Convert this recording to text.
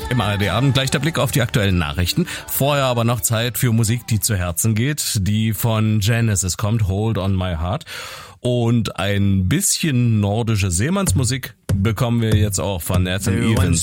Im ARD-Abend gleich der Blick auf die aktuellen Nachrichten. Vorher aber noch Zeit für Musik, die zu Herzen geht, die von Genesis kommt, Hold on My Heart. Und ein bisschen nordische Seemannsmusik bekommen wir jetzt auch von Nathan Evans.